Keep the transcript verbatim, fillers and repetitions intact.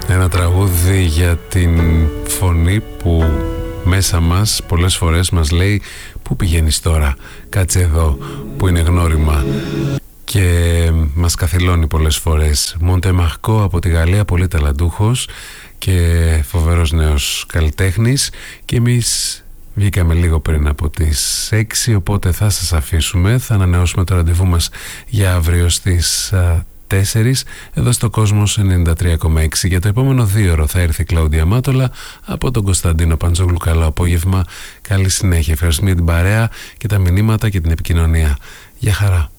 Ένα τραγούδι για την φωνή που μέσα μας πολλές φορές μας λέει «Πού πηγαίνεις τώρα, κάτσε εδώ που είναι γνώριμα» και μας καθυλώνει πολλές φορές. Μοντε Μαρκό από τη Γαλλία, πολύ ταλαντούχος και φοβερός νέος καλλιτέχνης, και εμείς βγήκαμε λίγο πριν από τις έξι, οπότε θα σας αφήσουμε. Θα ανανεώσουμε το ραντεβού μας για αύριο στις τέσσερις εδώ στο Κόσμος ενενήντα τρία κόμμα έξι. Για το επόμενο δύο ώρο θα έρθει η Κλαούντια Μάτολα από τον Κωνσταντίνο Παντζόγλου. Καλό απόγευμα, καλή συνέχεια. Ευχαριστούμε για την παρέα και τα μηνύματα και την επικοινωνία. Γεια χαρά.